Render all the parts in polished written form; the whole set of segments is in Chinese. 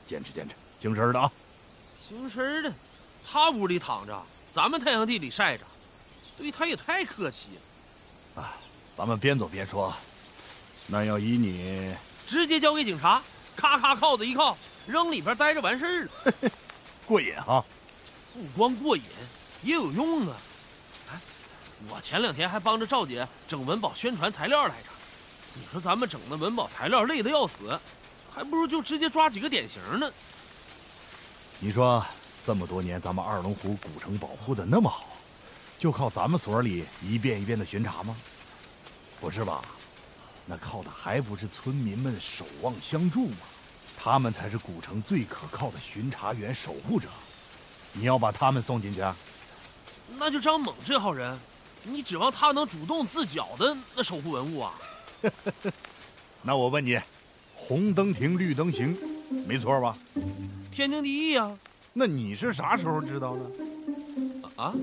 坚持坚持，精神的啊！ 精神的，他屋里躺着，咱们太阳地里晒着，对他也太客气了。 啊，咱们边走边说。那要依你， 直接交给警察，咔咔铐子一铐，扔里边待着完事儿了。 过瘾哈！ 不光过瘾，也有用啊！哎，我前2天还帮着赵姐整文保宣传材料来着。你说咱们整的文保材料累得要死，还不如就直接抓几个典型呢。 你说这么多年咱们二龙湖古城保护的那么好，就靠咱们所里一遍一遍的巡查吗？不是吧？那靠的还不是村民们守望相助吗？他们才是古城最可靠的巡查员、守护者。你要把他们送进去啊？ 那就张猛这号人，你指望他能主动自缴的那守护文物啊？ 那我问你，红灯停，绿灯行，没错吧？ 天经地义啊。 那你是啥时候知道的？ 啊？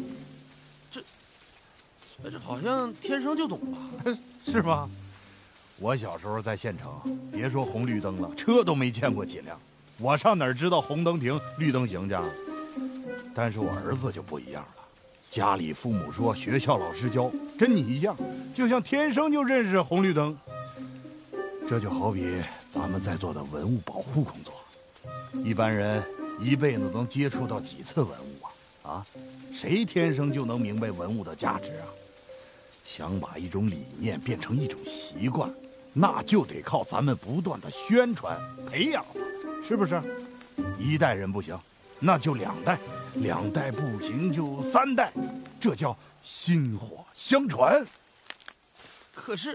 这好像天生就懂吧？ 是吧？我小时候在县城，别说红绿灯了，车都没见过几辆。我上哪儿知道红灯停，绿灯行去？但是我儿子就不一样了，家里父母说，学校老师教，跟你一样，就像天生就认识红绿灯。这就好比咱们在做的文物保护工作，一般人一辈子能接触到几次文物啊？啊，谁天生就能明白文物的价值啊？想把一种理念变成一种习惯，那就得靠咱们不断的宣传培养了，是不是？一代人不行，那就2代，2代不行就3代，这叫薪火相传。 可是，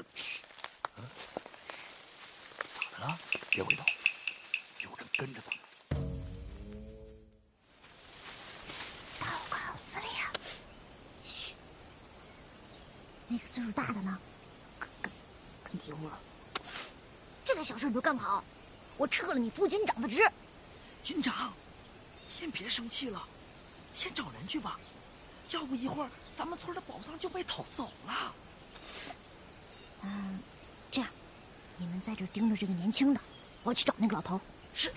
咋的了？别回头，有人跟着咱们。 报告司令，嘘，那个岁数大的呢，跟丢了。这个小事你都干不好，我撤了你副军长的职。 军长，先别生气了，先找人去吧，要不一会儿咱们村的宝藏就被偷走了。 这样，你们在这盯着这个年轻的，我去找那个老头。 是。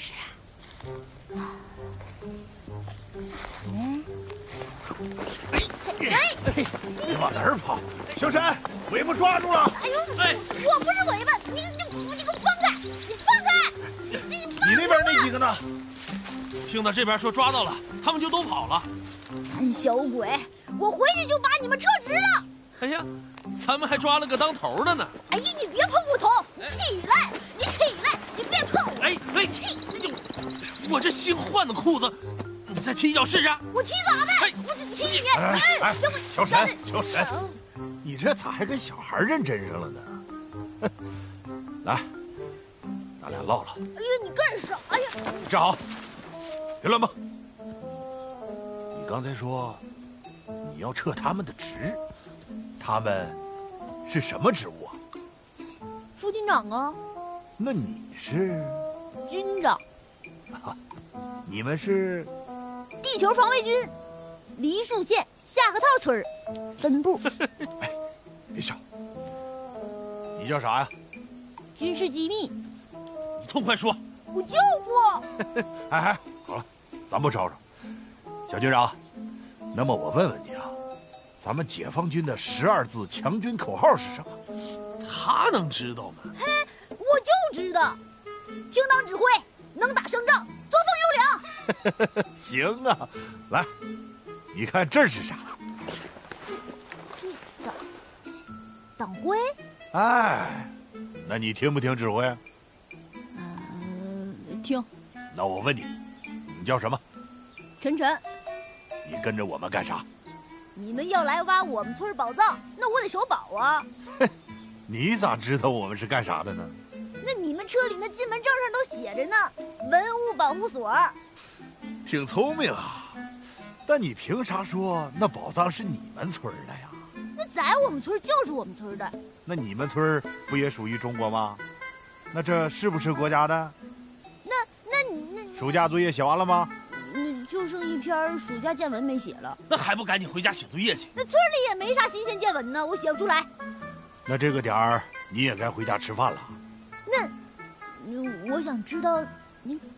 你往哪儿跑？小沈，尾巴抓住了！ 哎呦，我不是尾巴，你给我放开！你放开！ 你那边那几个呢？ 听到这边说抓到了，他们就都跑了。 胆小鬼，我回去就把你们撤职了。 哎呀，咱们还抓了个当头的呢。 哎呀，你别碰我头！起来，你起来，你别碰我！ 哎，我这新换的裤子，你再踢一脚试试。 我踢咋的？ 哎我踢你！ 哎，小沈，你这咋还跟小孩认真上了呢？来，咱俩唠唠。 哎呀，你干啥呀？ 站好，别乱蹦。你刚才说你要撤他们的职，他们是什么职务啊？ 副军长啊。 那你是？ 军长。 你们是？ 地球防卫军，梨树县下河套村分部。 哎，别笑。你叫啥呀？ 军事机密。 你痛快说。 我就不。 哎，好了，咱不吵吵。小军长，那么我问问你啊，咱们解放军的12字强军口号是什么？ 他能知道吗？ 嘿，我就知道，听党指挥，能打胜仗，作风优良。 行啊，来，你看这是啥？ 党徽。 哎，那你听不听指挥？ 听。 那我问你，你叫什么？ 晨晨。 你跟着我们干啥？ 你们要来挖我们村宝藏，那我得守保啊。 你咋知道我们是干啥的呢？ 那你们车里那进门证上都写着呢，文物保护所。 挺聪明啊，但你凭啥说那宝藏是你们村的呀？ 那在我们村就是我们村的。 那你们村不也属于中国吗？那这是不是国家的？ 那暑假作业写完了吗？ 就剩一篇暑假见闻没写了。 那还不赶紧回家写作业去？ 那村里也没啥新鲜见闻呢，我写不出来。 那这个点儿你也该回家吃饭了。 那我想知道您